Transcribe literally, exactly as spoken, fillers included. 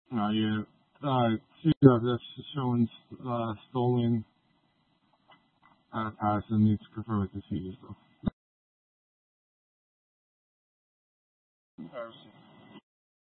Uh, yeah. Uh, see, uh, that's showing uh, stolen uh, pass and needs to confirm with the C E O.